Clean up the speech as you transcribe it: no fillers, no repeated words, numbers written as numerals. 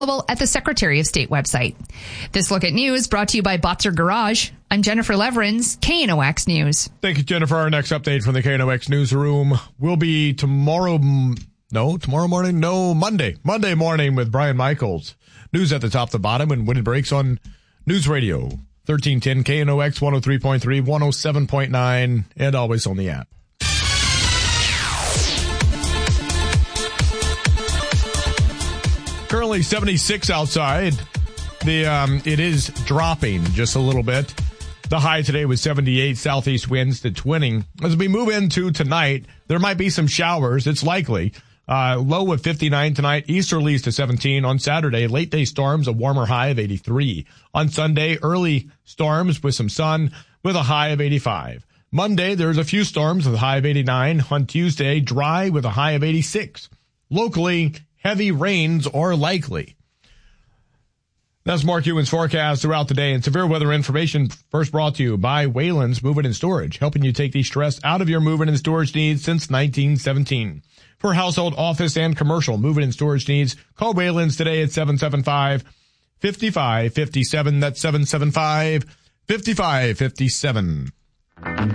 At the Secretary of State website. This look at news brought to you by Botzer Garage. I'm Jennifer Leverins, KNOX News. Thank you, Jennifer. Our next update from the KNOX newsroom will be Monday morning with Brian Michaels. News at the top to bottom and when it breaks on News Radio 1310 KNOX 103.3, 107.9, and always on the app. Currently 76 outside. It is dropping just a little bit. The high today was 78, southeast winds to 20. As we move into tonight, there might be some showers. It's likely. Low of 59 tonight, easterlies to 17. On Saturday, late day storms, a warmer high of 83. On Sunday, early storms with some sun with a high of 85. Monday, there's a few storms with a high of 89. On Tuesday, dry with a high of 86. Locally, heavy rains are likely. That's Mark Ewan's forecast throughout the day. And severe weather information first brought to you by Wayland's Moving and Storage, helping you take the stress out of your moving and storage needs since 1917. For household, office, and commercial moving and storage needs, call Wayland's today at 775-5557. That's 775-5557.